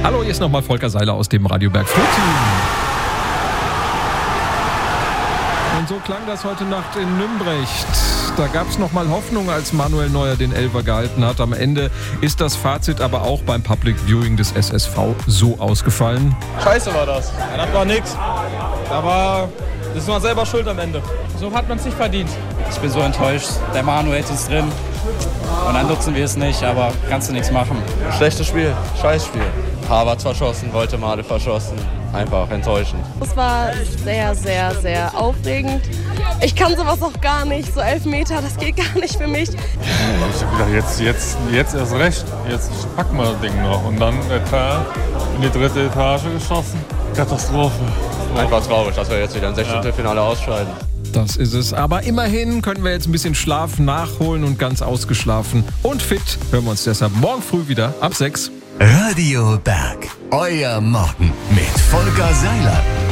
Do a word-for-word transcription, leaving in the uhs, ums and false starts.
Hallo, hier ist nochmal Volker Seiler aus dem Radio Bergflug Team. Und so klang das heute Nacht in Nümbrecht. Da gab es nochmal Hoffnung, als Manuel Neuer den Elfer gehalten hat. Am Ende ist das Fazit aber auch beim Public Viewing des S S V so ausgefallen. Scheiße war das. Ja, das war nix. Da war, das ist man selber schuld am Ende. So hat man es nicht verdient. Ich bin so enttäuscht. Der Manuel ist drin. Und dann nutzen wir es nicht, aber kannst du nichts machen. Schlechtes Spiel, scheiß Spiel. Harvard verschossen, Woltemade verschossen. Einfach enttäuschend. Es war sehr, sehr, sehr aufregend. Ich kann sowas auch gar nicht. So Elfmeter, das geht gar nicht für mich. Ja, ich hab gedacht, jetzt, jetzt, jetzt erst recht. Jetzt packen wir das Ding noch. Und dann etwa in die dritte Etage geschossen. Katastrophe. Einfach traurig, dass wir jetzt wieder im Sechzehntelfinale ausscheiden. Das ist es. Aber immerhin können wir jetzt ein bisschen Schlaf nachholen und ganz ausgeschlafen und fit hören wir uns deshalb morgen früh wieder ab sechs. Radio Berg, euer Morgen mit Volker Seiler.